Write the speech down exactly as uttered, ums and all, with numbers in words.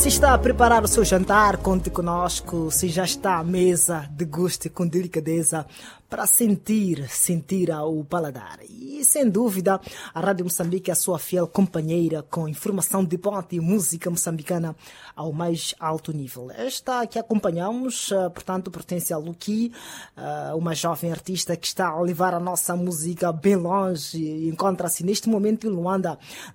Se está a preparar o seu jantar, conte conosco. Se já está à mesa, deguste com delicadeza para sentir, sentir o paladar. E, sem dúvida, a Rádio Moçambique é a sua fiel companheira com informação de ponta e música moçambicana ao mais alto nível. Esta que acompanhamos, portanto, pertence a Luqui, uma jovem artista que está a levar a nossa música bem longe. Encontra-se neste momento em Luanda,